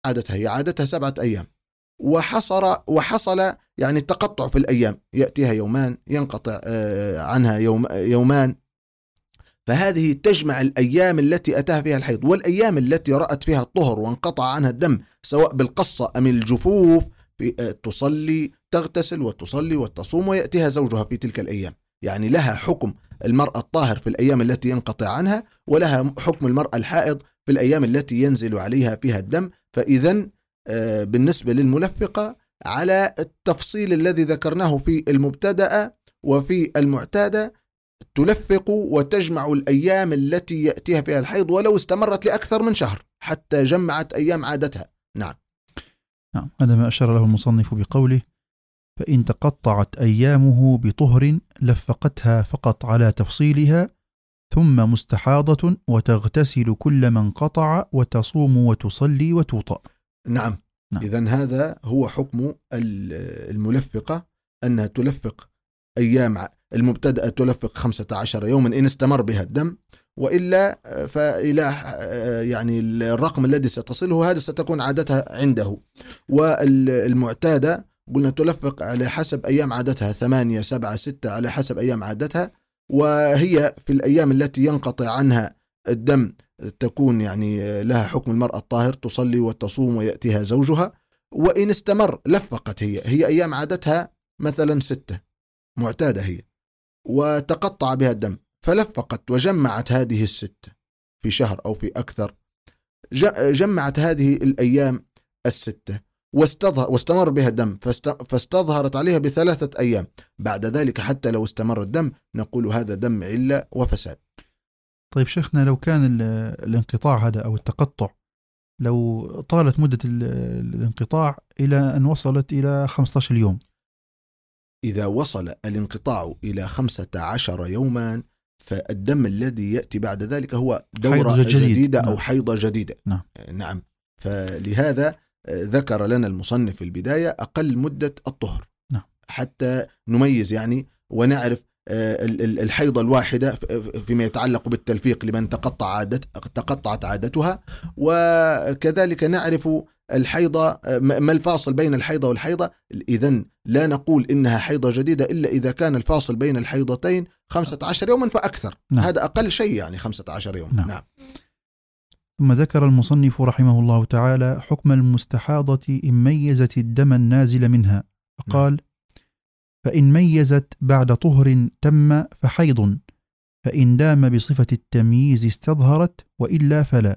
عادتها، هي عادتها 7 أيام، وحصل يعني تقطع في الأيام، يأتيها يومان ينقطع عنها يومان، فهذه تجمع الأيام التي أتاها فيها الحيض والأيام التي رأت فيها الطهر وانقطع عنها الدم سواء بالقصة أم الجفوف، تصلي تغتسل وتصلي وتصوم ويأتيها زوجها في تلك الأيام. يعني لها حكم المرأة الطاهر في الأيام التي ينقطع عنها، ولها حكم المرأة الحائض في الأيام التي ينزل عليها فيها الدم. فإذا بالنسبة للملفقة على التفصيل الذي ذكرناه في المبتدأ وفي المعتادة، تلفق وتجمع الأيام التي يأتيها فيها الحيض ولو استمرت لأكثر من شهر حتى جمعت أيام عادتها. نعم. هذا ما أشار له المصنف بقوله: فإن تقطعت أيامه بطهر لفقتها فقط على تفصيلها، ثم مستحاضة وتغتسل كل ما انقطع وتصوم وتصلي وتوطأ. نعم. إذن هذا هو حكم الملفقة، أنها تلفق أيام المبتدأ، تلفق 15 يوما إن استمر بها الدم، وإلا فإلى يعني الرقم الذي ستصله هذا ستكون عادتها عنده. والمعتادة قلنا تلفق على حسب أيام عادتها، 8 7 6 على حسب أيام عادتها، وهي في الأيام التي ينقطع عنها الدم تكون يعني لها حكم المرأة الطاهر، تصلي وتصوم ويأتيها زوجها. وإن استمر لفقت، هي أيام عادتها مثلا 6 معتادة هي، وتقطع بها الدم فلفقت وجمعت هذه 6 في شهر أو في أكثر، جمعت هذه الأيام 6 واستمر بها الدم فاستظهرت عليها ب3 أيام. بعد ذلك حتى لو استمر الدم نقول هذا دم علة وفساد. طيب شيخنا، لو كان الانقطاع هذا أو التقطع لو طالت مدة الانقطاع إلى أن وصلت إلى 15 يوم، إذا وصل الانقطاع إلى 15 يوما فالدم الذي يأتي بعد ذلك هو دورة جديدة أو حيضة جديدة. نعم. فلهذا ذكر لنا المصنف في البداية أقل مدة الطهر حتى نميز يعني ونعرف الحيضة الواحدة فيما يتعلق بالتلفيق لمن تقطعت عادتها، وكذلك نعرف الحيضة ما الفاصل بين الحيضة والحيضة. إذن لا نقول إنها حيضة جديدة إلا إذا كان الفاصل بين الحيضتين 15 يوما فأكثر. هذا أقل شيء يعني 15 يوم. نعم. ثم ذكر المصنف رحمه الله تعالى حكم المستحاضة إن ميزت الدم النازل منها، فقال: فإن ميزت بعد طهر تم فحيض، فإن دام بصفة التمييز استظهرت، وإلا فلا.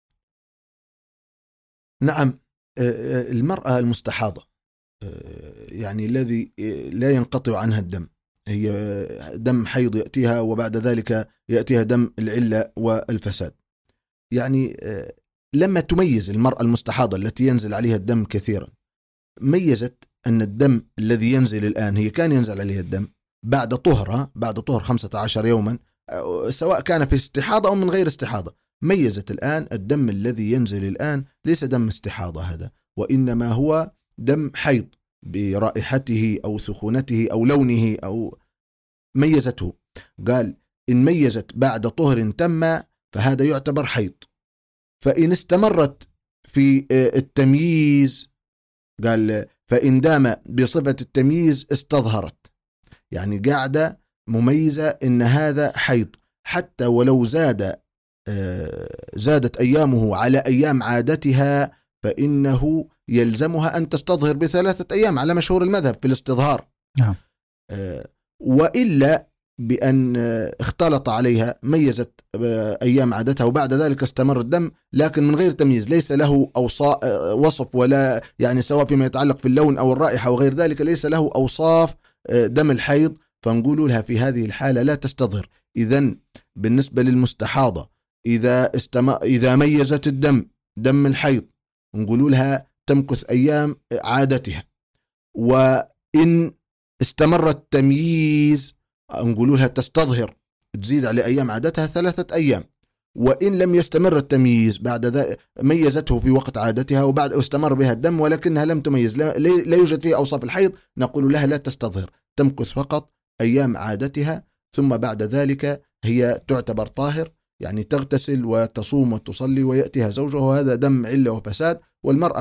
نعم. المرأة المستحاضة يعني الذي لا ينقطع عنها الدم، هي دم حيض يأتيها وبعد ذلك يأتيها دم العلة والفساد. يعني لما تميز المرأة المستحاضة التي ينزل عليها الدم كثيرا، ميزت أن الدم الذي ينزل الآن، هي كان ينزل عليها الدم بعد طهر 15 يوما سواء كان في استحاضة أو من غير استحاضة، ميزت الآن الدم الذي ينزل الآن ليس دم استحاضة هذا، وإنما هو دم حيض برائحته أو سخونته أو لونه أو ميزته. قال: إن ميزت بعد طهر تم فهذا يعتبر حيض. فإن استمرت في التمييز قال: فإن دام بصفة التمييز استظهرت، يعني قاعدة مميزة إن هذا حيض حتى ولو زادت أيامه على أيام عادتها فإنه يلزمها أن تستظهر ب3 أيام على مشهور المذهب في الاستظهار. نعم. وإلا بأن اختلط عليها، ميزت أيام عادتها وبعد ذلك استمر الدم لكن من غير تمييز، ليس له وصف ولا يعني سواء فيما يتعلق في اللون أو الرائحة وغير ذلك، ليس له أوصاف دم الحيض، فنقول لها في هذه الحالة لا تستظهر. إذن بالنسبة للمستحاضة إذا ميزت دم الحيض نقول لها تمكث أيام عادتها، وإن استمر التمييز نقول لها تستظهر تزيد على أيام عادتها 3 أيام. وإن لم يستمر التمييز بعد ذلك ميزته في وقت عادتها وبعد استمر بها الدم ولكنها لم تميز، لا يوجد فيه أوصاف الحيض، نقول لها لا تستظهر، تمكث فقط أيام عادتها، ثم بعد ذلك هي تعتبر طاهر. يعني تغتسل وتصوم وتصلي ويأتيها زوجها، وهذا دم علة وفساد، والمرأة